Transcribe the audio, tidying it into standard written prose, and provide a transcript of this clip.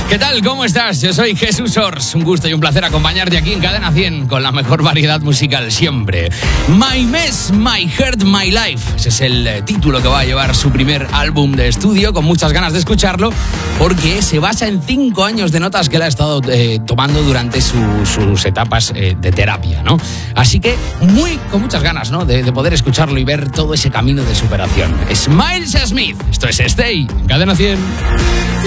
¿Qué tal? ¿Cómo estás? Yo soy Jesús Ors. Un gusto y un placer acompañarte aquí en Cadena 100 con la mejor variedad musical siempre. My Mess, My Heart, My Life. Ese es el título que va a llevar su primer álbum de estudio, con muchas ganas de escucharlo, porque se basa en 5 años de notas que él ha estado tomando durante sus etapas de terapia, ¿no? Así que con muchas ganas, ¿no? De poder escucharlo y ver todo ese camino de superación. Es Miles Smith. Esto es Stay, en Cadena 100.